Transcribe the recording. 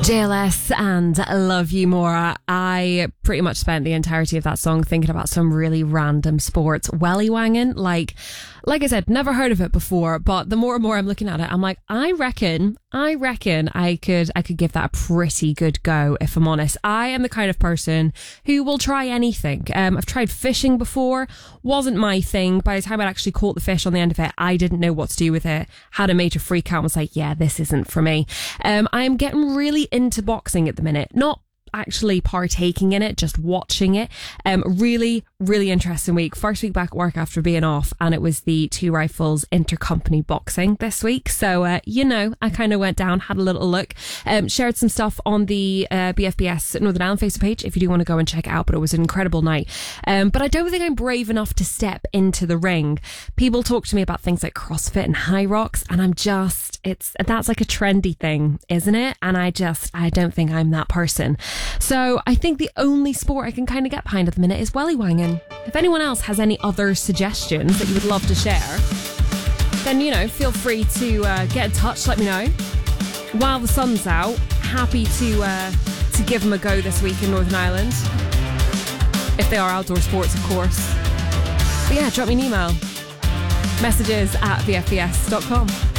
JLS and Love You More. I pretty much spent the entirety of that song thinking about some really random sports. Welly wanging, like I said, never heard of it before, but the more and more I'm looking at it, I'm like, I reckon I could give that a pretty good go, if I'm honest. I am the kind of person who will try anything. I've tried fishing before, wasn't my thing. By the time I'd actually caught the fish on the end of it, I didn't know what to do with it. Had a major freak out and was like, yeah, this isn't for me. I am getting really into boxing at the minute. Not actually partaking in it, just watching it. Really interesting week. First week back at work after being off, and it was the Two Rifles intercompany boxing this week. So, I kind of went down, had a little look, shared some stuff on the BFBS Northern Ireland Facebook page if you do want to go and check it out, but it was an incredible night. But I don't think I'm brave enough to step into the ring. People talk to me about things like CrossFit and High Rocks, and that's like a trendy thing, isn't it? And I don't think I'm that person. So I think the only sport I can kind of get behind at the minute is welly wanging. If anyone else has any other suggestions that you would love to share, then, feel free to get in touch, let me know. While the sun's out, happy to give them a go this week in Northern Ireland. If they are outdoor sports, of course. But yeah, drop me an email. Messages@vfbs.com.